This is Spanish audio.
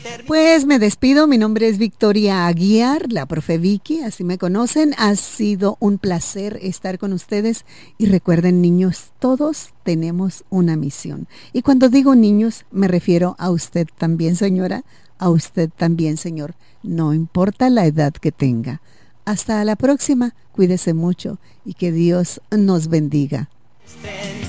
Pues me despido, mi nombre es Victoria Aguiar, la profe Vicky, así me conocen. Ha sido un placer estar con ustedes y recuerden, niños, todos tenemos una misión. Y cuando digo niños, me refiero a usted también, señora, a usted también, señor, no importa la edad que tenga. Hasta la próxima, cuídese mucho y que Dios nos bendiga.